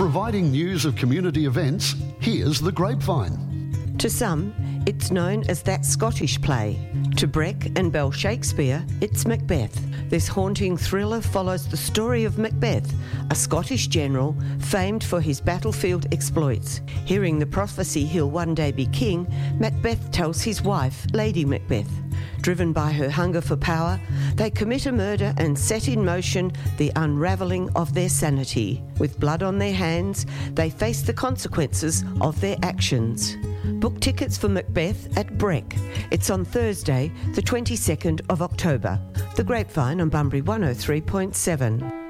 Providing news of community events, here's The Grapevine. To some, it's known as That Scottish Play. To Breck and Bell Shakespeare, it's Macbeth. This haunting thriller follows the story of Macbeth, a Scottish general famed for his battlefield exploits. Hearing the prophecy he'll one day be king, Macbeth tells his wife, Lady Macbeth. Driven by her hunger for power, they commit a murder and set in motion the unravelling of their sanity. With blood on their hands, they face the consequences of their actions. Book tickets for Macbeth at Breck. It's on Thursday, the 22nd of October. The Grapevine on Bunbury 103.7.